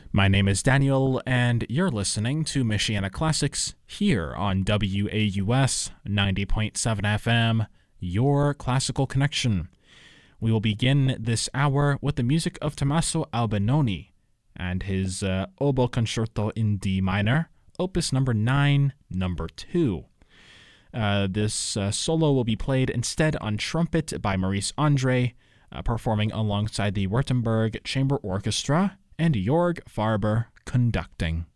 My name is Daniel, and you're listening to Michiana Classics here on WAUS 90.7 FM, your classical connection. We will begin this hour with the music of Tommaso Albinoni and his Oboe Concerto in D minor, Opus number 9, number 2. This solo will be played instead on trumpet by Maurice Andre, performing alongside the Württemberg Chamber Orchestra, and Jörg Farber conducting.